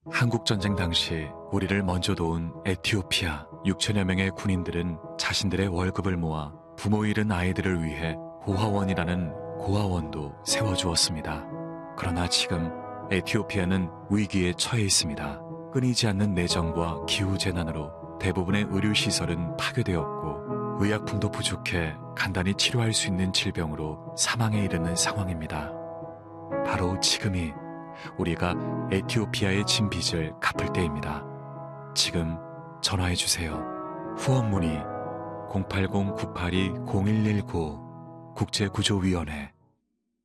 한국전쟁 당시 우리를 먼저 도운 에티오피아 6천여 명의 군인들은 자신들의 월급을 모아 부모 잃은 아이들을 위해 고아원이라는 고아원도 세워주었습니다. 그러나 지금 에티오피아는 위기에 처해 있습니다. 끊이지 않는 내전과 기후재난으로 대부분의 의료시설은 파괴되었고 의약품도 부족해 간단히 치료할 수 있는 질병으로 사망에 이르는 상황입니다. 바로 지금이 우리가 에티오피아의 진 빚을 갚을 때입니다. 지금 전화해주세요. 후원 문의 080-982-0119 국제구조위원회